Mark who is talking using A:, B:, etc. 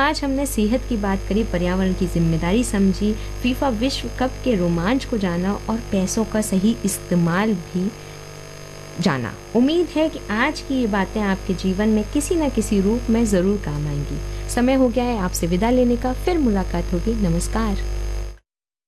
A: आज हमने सेहत की बात करी, पर्यावरण की जिम्मेदारी समझी, फीफा विश्व कप के रोमांच को जाना और पैसों का सही इस्तेमाल भी जाना। उम्मीद है कि आज की ये बातें आपके जीवन में किसी न किसी रूप में ज़रूर काम आएंगी। समय हो गया है आपसे विदा लेने का, फिर मुलाकात होगी। नमस्कार।